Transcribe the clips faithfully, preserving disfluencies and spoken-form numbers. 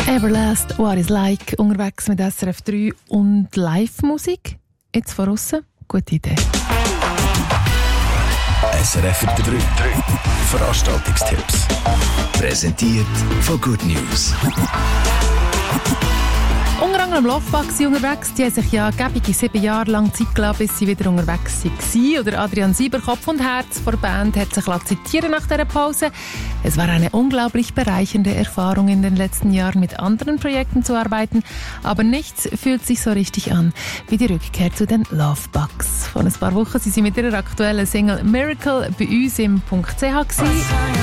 Everlast, What is Like, unterwegs mit S R F drei und Live-Musik. Jetzt von aussen, gute Idee. S R F drei Veranstaltungstipps. Präsentiert von Good News. Unter anderem Lovebugs unterwegs. Die haben sich ja gebige sieben Jahre lang Zeit gelassen, bis sie wieder unterwegs waren. Oder Adrian Sieber, Kopf und Herz von der Band, hat sich zitieren nach dieser Pause. Es war eine unglaublich bereichernde Erfahrung, in den letzten Jahren mit anderen Projekten zu arbeiten. Aber nichts fühlt sich so richtig an wie die Rückkehr zu den Lovebugs. Vor ein paar Wochen sind sie mit ihrer aktuellen Single Miracle bei uns im .ch gewesen.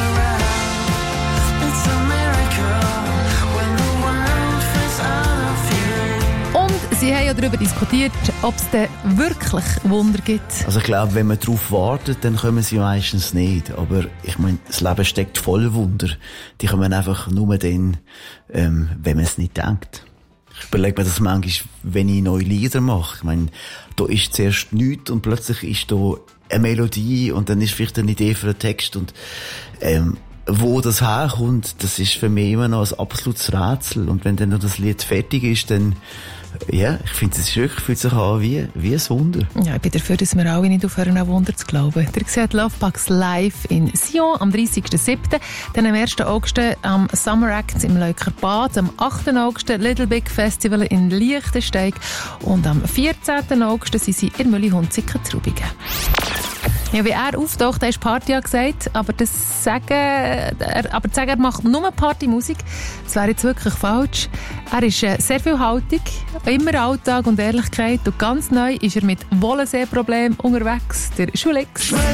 Sie haben ja darüber diskutiert, ob es denn wirklich Wunder gibt. Also ich glaube, wenn man darauf wartet, dann kommen sie meistens nicht. Aber ich meine, das Leben steckt voll Wunder. Die kommen einfach nur dann, ähm, wenn man es nicht denkt. Ich überlege mir das manchmal, wenn ich neue Lieder mache. Ich meine, da ist zuerst nichts und plötzlich ist da eine Melodie und dann ist vielleicht eine Idee für einen Text und ähm, wo das herkommt, das ist für mich immer noch ein absolutes Rätsel. Und wenn dann noch das Lied fertig ist, dann ja, ich finde, es ist wirklich, fühlt sich an wie, wie ein Wunder. Ja, ich bin dafür, dass wir alle nicht aufhören, an Wunder zu glauben. Ihr seht Lovebugs live in Sion am dreißigsten siebten Dann am ersten August am Summer Acts im Leuker Bad, am achten August Little Big Festival in Liechtensteig und am vierzehnten August sind sie in Müllihunziken-Trubingen. Ja, wie er auftaucht, er ist Party gesagt, aber das sagen, er, aber zu sagen, er macht nur Partymusik, das wäre jetzt wirklich falsch. Er ist äh, sehr vielhaltig, immer Alltag und Ehrlichkeit und ganz neu ist er mit Wollensee-Problem unterwegs, der Schulix.